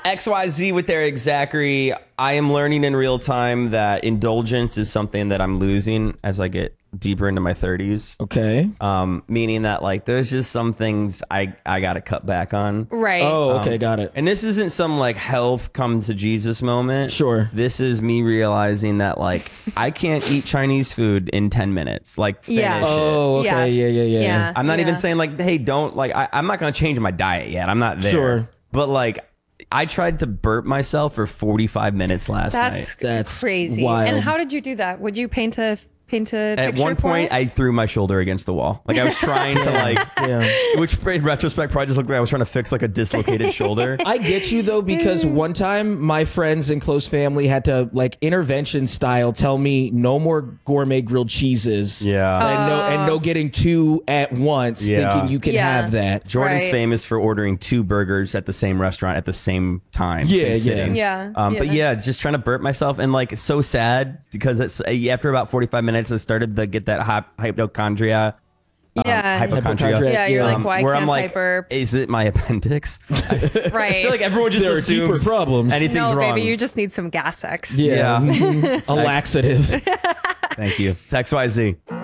XYZ with Eric Zachary. I am learning in real time that indulgence is something that I'm losing as I get deeper into my 30s. Okay. Meaning that like there's just some things I got to cut back on. Right. Oh, okay, got it. And this isn't some like health come to Jesus moment. Sure. This is me realizing that like I can't eat Chinese food in 10 minutes. Like finish it. Oh, okay, Yes. yeah. I'm not Yeah. even saying like, hey, don't like, I'm not going to change my diet yet. I'm not there. Sure. But like, I tried to burp myself for 45 minutes last night. That's crazy. wild. And how did you do that? Would you paint a picture At one point, for it? I threw my shoulder against the wall. Like I was trying to like, Yeah. which in retrospect probably just looked like I was trying to fix like a dislocated shoulder. I get you though, because one time my friends and close family had to like intervention style tell me no more gourmet grilled cheeses. Yeah. And no getting two at once, Yeah. thinking you can Yeah. have that. Jordan's Right. famous for ordering 2 burgers at the same restaurant at the same time. Yeah, same yeah. sitting. Yeah, But yeah. yeah, just trying to burp myself and like it's so sad because it's after about 45 minutes I started to get that hypochondria. Yeah. Hypochondria. Yeah, you're like, why where can't I'm like, I burp? is it my appendix? I Right. feel like everyone just There are deeper assumes problems. anything's no, wrong. baby, you just need some Gas X. Yeah. Yeah. A laxative. Thank you. It's XYZ.